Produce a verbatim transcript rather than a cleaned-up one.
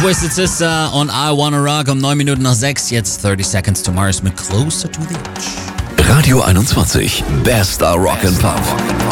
Twisted Sister und I Wanna Rock um neun Minuten nach sechs. Jetzt dreißig Seconds to Mars mit Closer to the Edge. Radio einundzwanzig, Bester Rock and Pop.